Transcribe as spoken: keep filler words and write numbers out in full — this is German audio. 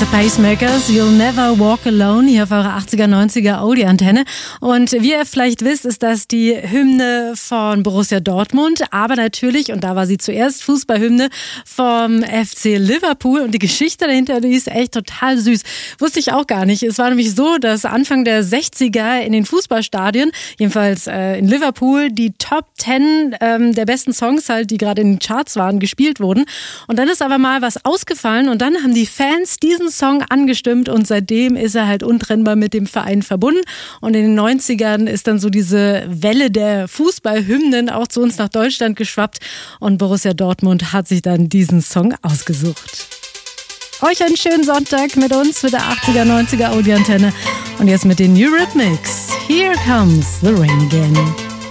The Pacemakers, You'll Never Walk Alone, hier auf eurer achtziger, neunziger Audi-Antenne. Und wie ihr vielleicht wisst, ist das die Hymne von Borussia Dortmund, aber natürlich, und da war sie zuerst, Fußballhymne vom F C Liverpool. Und die Geschichte dahinter, die ist echt total süß. Wusste ich auch gar nicht. Es war nämlich so, dass Anfang der sechziger in den Fußballstadien, jedenfalls äh, in Liverpool, die Top Ten ähm, der besten Songs halt, die gerade in den Charts waren, gespielt wurden. Und dann ist aber mal was ausgefallen und dann haben die Fans diesen Song angestimmt und seitdem ist er halt untrennbar mit dem Verein verbunden. Und in den neunzigern ist dann so diese Welle der Fußballhymnen auch zu uns nach Deutschland geschwappt und Borussia Dortmund hat sich dann diesen Song ausgesucht. Euch einen schönen Sonntag mit uns, mit der achtziger, neunziger Audi-Antenne und jetzt mit den Eurythmics. Here comes the rain again.